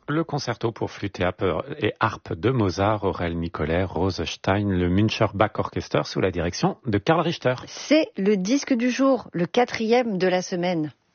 Le concerto pour flûte et harpe de Mozart, Aurel Nicolet, Rose Stein, le Müncher Bach Orchester sous la direction de Karl Richter. C'est le disque du jour, le 4e de la semaine.